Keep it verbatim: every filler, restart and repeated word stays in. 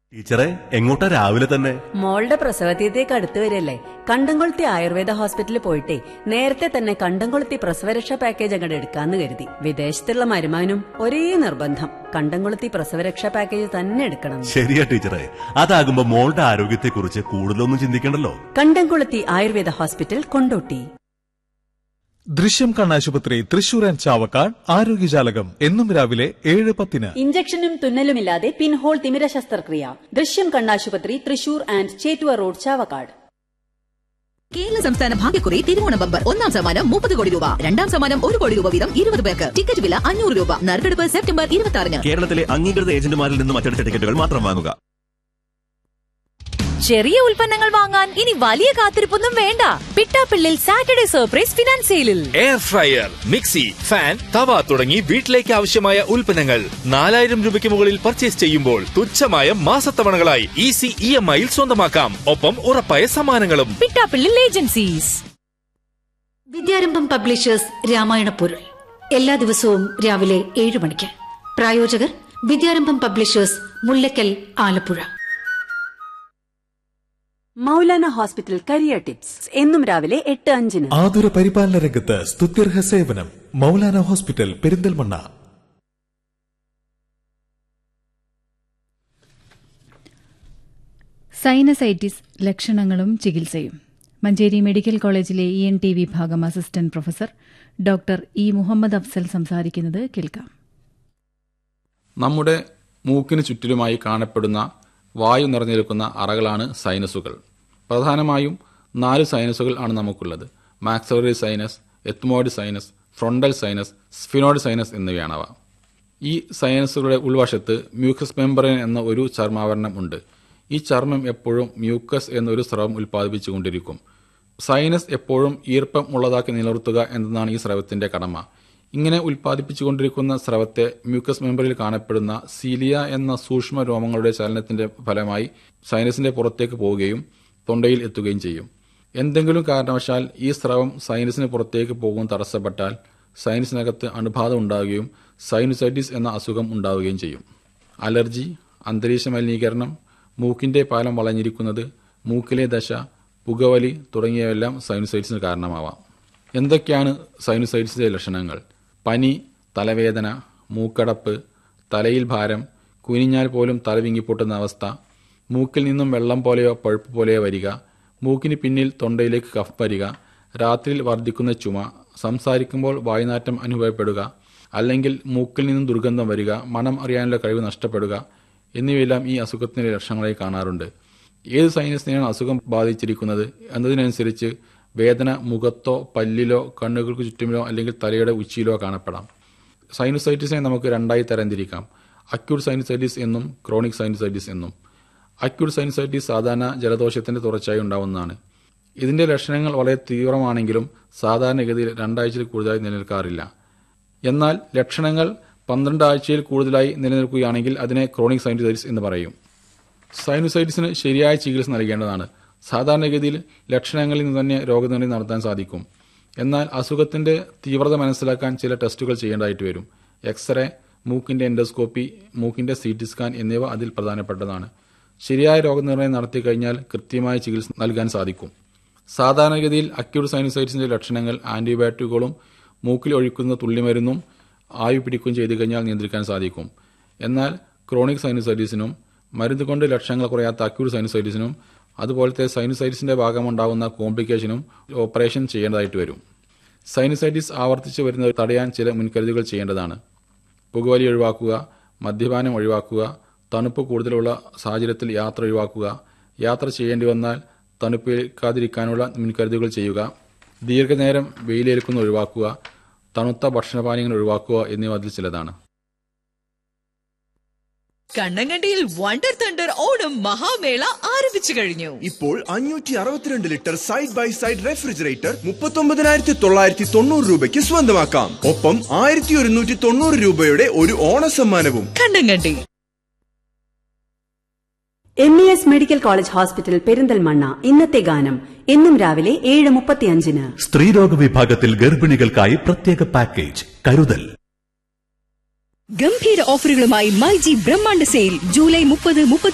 ടീച്ചറെ, എങ്ങോട്ടാ രാവിലെ തന്നെ? മോളുടെ പ്രസവതീയത്തേക്ക് അടുത്ത് വരില്ലേ, കണ്ടംകൊളുത്തി ആയുർവേദ ഹോസ്പിറ്റലിൽ പോയിട്ടേ നേരത്തെ തന്നെ കണ്ടംകൊളുത്തി പ്രസവരക്ഷാ പാക്കേജ് അങ്ങോട്ട് എടുക്കാന്ന് കരുതി. വിദേശത്തുള്ള മരുമാനും ഒരേ നിർബന്ധം, കണ്ടംകൊളുത്തി പ്രസവരക്ഷാ പാക്കേജ് തന്നെ എടുക്കണം. ശരിയാ ടീച്ചറെ, അതാകുമ്പോ മോളുടെ ആരോഗ്യത്തെക്കുറിച്ച് കൂടുതലൊന്നും ചിന്തിക്കണ്ടല്ലോ. കണ്ടംകൊളുത്തി ആയുർവേദ ഹോസ്പിറ്റൽ, കൊണ്ടോട്ടി. ദൃശ്യം കണ്ണാശുപത്രി തൃശൂർ ആൻഡ് ചാവക്കാട് ആരോഗ്യജാലകം എന്നും രാവിലെ ഏഴ് പത്തിന്. ഇഞ്ചക്ഷനും തുന്നലുമില്ലാതെ പിൻഹോൾ തിമിര ശസ്ത്രക്രിയ. ദൃശ്യം കണ്ണാശുപത്രി, തൃശൂർ ആൻഡ് ചേറ്റുവ റോഡ്, ചാവക്കാട്. കേരള സംസ്ഥാന ഭാഗ്യക്കുറി തിരുവോണ ബമ്പർ. ഒന്നാം സമ്മാനം മുപ്പത് കോടി രൂപ, രണ്ടാം സമ്മാനം ഒരു കോടി രൂപ വീതം ഇരുപത് പേർക്ക്. ടിക്കറ്റ് വില അഞ്ഞൂറ് രൂപ. നറുക്കെടുപ്പ് സെപ്റ്റംബർ ഇരുപത്തി ആറിന്. കേരളത്തിലെ അംഗീകൃത ഏജന്റുമാരിൽ നിന്നും അച്ചടിച്ച ടിക്കറ്റുകൾ മാത്രം വാങ്ങുക. ചെറിയ ഉൽപ്പന്നങ്ങൾ വാങ്ങാൻ ഇനി വലിയ കാത്തിരിപ്പൊന്നും വേണ്ട. പിട്ടാപ്പിള്ളിൽ സാറ്റർഡേ സർപ്രൈസ് ഫിനാൻസ് സെയിലിൽ എയർ ഫ്രയർ, മിക്സി, ഫാൻ, തവ തുടങ്ങി വീട്ടിലേക്ക് ആവശ്യമായ ഉൽപ്പന്നങ്ങൾ നാലായിരം രൂപയ്ക്ക് മുകളിൽ പർച്ചേസ് ചെയ്യുമ്പോൾ തുച്ഛമായ മാസത്തവണകളായി ഈസി ഇ എം ഐയിൽ സ്വന്തമാക്കാം. ഒപ്പം ഉറപ്പായ സമ്മാനങ്ങളും. പിട്ടാപ്പിള്ളിൽ ഏജൻസീസ്. വിദ്യാരംഭം പബ്ലിഷേഴ്സ് രാമായണ പൊരുൾ എല്ലാ ദിവസവും രാവിലെ ഏഴ് മണിക്ക്. പ്രായോജകർ വിദ്യാരംഭം publishers, Mullakkal, Alappuzha. Maulana hospital career tips എന്നും രാവിലെ എട്ട് അഞ്ചിന്. ആതുര പരിപാലന രംഗത്ത് സ്തുത്യർഹ സേവനം. മൗലാന ഹോസ്പിറ്റൽ, പെരിന്തൽമണ്ണ. സൈനസൈറ്റിസ് ലക്ഷണങ്ങളും ചികിത്സയും. മഞ്ചേരി മെഡിക്കൽ കോളേജിലെ ഇ എൻ ടി വിഭാഗം assistant professor doctor E Muhammad Afsal സംസാരിക്കുന്നത് കേൾക്കാം. നമ്മുടെ മൂക്കിന് ചുറ്റിലുമായി കാണപ്പെടുന്ന വായു നിറഞ്ഞിരിക്കുന്ന അറകളാണ് സൈനസുകൾ. പ്രധാനമായും നാല് സൈനസുകൾ ആണ് നമുക്കുള്ളത്. Maxillary sinus, ethmoid sinus, frontal sinus, sphenoid sinus എന്നിവയാണവ. ഈ സൈനസുകളുടെ ഉൾവശത്ത് മ്യൂക്കസ് മെംബ്രെയിൻ എന്ന ഒരു ചർമാവരണം ഉണ്ട്. ഈ ചർമ്മം എപ്പോഴും മ്യൂക്കസ് എന്നൊരു സ്രവം ഉൽപ്പാദിപ്പിച്ചുകൊണ്ടിരിക്കും. സൈനസ് എപ്പോഴും ഈർപ്പം ഉള്ളതാക്കി നിലനിർത്തുക എന്നതാണ് ഈ സ്രവത്തിന്റെ കടമ. ഇങ്ങനെ ഉൽപ്പാദിപ്പിച്ചുകൊണ്ടിരിക്കുന്ന സ്രവത്തെ മ്യൂക്കസ് മെമ്പറിൽ കാണപ്പെടുന്ന സീലിയ എന്ന സൂക്ഷ്മ രോമങ്ങളുടെ ചലനത്തിന്റെ ഫലമായി സൈനസിന്റെ പുറത്തേക്ക് പോവുകയും തൊണ്ടയിൽ എത്തുകയും ചെയ്യും. എന്തെങ്കിലും കാരണവശാൽ ഈ സ്രവം സൈനസിന് പുറത്തേക്ക് പോകുവാൻ തടസ്സപ്പെട്ടാൽ സൈനസിനകത്ത് അണുബാധ ഉണ്ടാവുകയും സൈനുസൈറ്റിസ് എന്ന അസുഖം ഉണ്ടാവുകയും ചെയ്യും. അലർജി, അന്തരീക്ഷ മലിനീകരണം, മൂക്കിന്റെ പാലം വളഞ്ഞിരിക്കുന്നത്, മൂക്കിലെ ദശ, പുകവലി തുടങ്ങിയവയെല്ലാം സൈനുസൈറ്റിസിന് കാരണമാവാം. എന്തൊക്കെയാണ് സൈനുസൈറ്റിസിന്റെ ലക്ഷണങ്ങൾ? പനി, തലവേദന, മൂക്കടപ്പ്, തലയിൽ ഭാരം, കുനിഞ്ഞാൽ പോലും തല വിങ്ങിപ്പൊട്ടുന്ന അവസ്ഥ, മൂക്കിൽ നിന്നും വെള്ളം പോലെയോ പഴുപ്പ് പോലെയോ വരിക, മൂക്കിന് പിന്നിൽ തൊണ്ടയിലേക്ക് കഫ് വരിക, രാത്രിയിൽ വർദ്ധിക്കുന്ന ചുമ, സംസാരിക്കുമ്പോൾ വായുനാറ്റം അനുഭവപ്പെടുക, അല്ലെങ്കിൽ മൂക്കിൽ നിന്നും ദുർഗന്ധം വരിക, മണം അറിയാനുള്ള കഴിവ് നഷ്ടപ്പെടുക എന്നിവയെല്ലാം ഈ അസുഖത്തിന്റെ ലക്ഷണങ്ങളായി കാണാറുണ്ട്. ഏത് സൈനസിനെയാണ് അസുഖം ബാധിച്ചിരിക്കുന്നത് എന്നതിനനുസരിച്ച് വേദന മുഖത്തോ പല്ലിലോ കണ്ണുകൾക്ക് ചുറ്റുമിലോ അല്ലെങ്കിൽ തലയുടെ ഉച്ചിയിലോ കാണപ്പെടാം. സൈനുസൈറ്റിസിനെ നമുക്ക് രണ്ടായി തരംതിരിക്കാം: അക്യൂട്ട് സൈനുസൈറ്റിസ് എന്നും ക്രോണിക് സൈനുസൈറ്റിസ് എന്നും. അക്യൂട്ട് സൈനുസൈറ്റിസ് സാധാരണ ജലദോഷത്തിന്റെ തുടർച്ചയായി ഉണ്ടാവുന്നതാണ്. ഇതിന്റെ ലക്ഷണങ്ങൾ വളരെ തീവ്രമാണെങ്കിലും സാധാരണഗതിയിൽ രണ്ടാഴ്ചയിൽ കൂടുതലായി നിലനിൽക്കാറില്ല. എന്നാൽ ലക്ഷണങ്ങൾ പന്ത്രണ്ട് ആഴ്ചയിൽ കൂടുതലായി നിലനിൽക്കുകയാണെങ്കിൽ അതിനെ ക്രോണിക് സൈനുസൈറ്റിസ് എന്ന് പറയും. സൈനുസൈറ്റിസിന് ശരിയായ ചികിത്സ നൽകേണ്ടതാണ്. സാധാരണഗതിയിൽ ലക്ഷണങ്ങളിൽ നിന്ന് തന്നെ രോഗനിർണയം നടത്താൻ സാധിക്കും. എന്നാൽ അസുഖത്തിന്റെ തീവ്രത മനസ്സിലാക്കാൻ ചില ടെസ്റ്റുകൾ ചെയ്യേണ്ടതായിട്ട് വരും. എക്സ്റേ, മൂക്കിന്റെ എൻഡോസ്കോപ്പി, മൂക്കിന്റെ സി ടി സ്കാൻ എന്നിവ അതിൽ പ്രധാനപ്പെട്ടതാണ്. ശരിയായ രോഗനിർണയം നടത്തി കഴിഞ്ഞാൽ കൃത്യമായ ചികിത്സ നൽകാൻ സാധിക്കും. സാധാരണഗതിയിൽ അക്യൂട്ട് സൈനുസൈറ്റിസിന്റെ ലക്ഷണങ്ങൾ ആന്റിബയോട്ടിക്കുകളും മൂക്കിൽ ഒഴിക്കുന്ന തുള്ളിമരുന്നും ആവി പിടിക്കുകയും ചെയ്തു കഴിഞ്ഞാൽ നിയന്ത്രിക്കാൻ സാധിക്കും. എന്നാൽ ക്രോണിക് സൈനുസൈറ്റിസിനും മരുന്ന് കൊണ്ട് ലക്ഷണങ്ങൾ കുറയാത്ത അക്യൂട്ട് സൈനുസൈറ്റിസിനും അതുപോലത്തെ സൈനുസൈറ്റിസിന്റെ ഭാഗമുണ്ടാകുന്ന കോംപ്ലിക്കേഷനും ഓപ്പറേഷൻ ചെയ്യേണ്ടതായിട്ട് വരും. സൈനുസൈറ്റിസ് ആവർത്തിച്ച് വരുന്നത് തടയാൻ ചില മുൻകരുതലുകൾ ചെയ്യേണ്ടതാണ്. പുകവലി ഒഴിവാക്കുക, മദ്യപാനം ഒഴിവാക്കുക, തണുപ്പ് കൂടുതലുള്ള സാഹചര്യത്തിൽ യാത്ര ഒഴിവാക്കുക, യാത്ര ചെയ്യേണ്ടി വന്നാൽ തണുപ്പേൽക്കാതിരിക്കാനുള്ള മുൻകരുതലുകൾ ചെയ്യുക, ദീർഘനേരം വെയിലേൽക്കുന്ന ഒഴിവാക്കുക, തണുത്ത ഭക്ഷണപാനീയങ്ങൾ ഒഴിവാക്കുക എന്നിവ അതിൽ ചിലതാണ്. കണ്ണങ്കണ്ടിയിൽ വണ്ടർ തണ്ടർ ഓണം മഹാമേള ആരംഭിച്ചു കഴിഞ്ഞു. ഇപ്പോൾ അഞ്ഞൂറ്റി അറുപത്തിരണ്ട് litre side by side refrigerator മുപ്പത്തി ഒമ്പതിനായിരത്തി തൊള്ളായിരത്തി തൊണ്ണൂറ് രൂപയ്ക്ക് സ്വന്തമാക്കാം. ഒപ്പം ആയിരത്തി ഒരുന്നൂറ്റി തൊണ്ണൂറ് രൂപയുടെ ഒരു ഓണസമ്മാനവും. Kannankandi. M E S medical college hospital, Perinthalmanna. ഇന്നത്തെ ഗാനം എന്നും രാവിലെ ഏഴ് മുപ്പത്തിയഞ്ചിന്. സ്ത്രീരോഗ വിഭാഗത്തിൽ ഗർഭിണികൾക്കായി പ്രത്യേക പാക്കേജ് കരുതൽ. ഗംഭീര ഓഫറുകളുമായി മൈജി ബ്രഹ്മാണ്ഡ സെയിൽ ജൂലൈ മുപ്പത് മുപ്പത്തി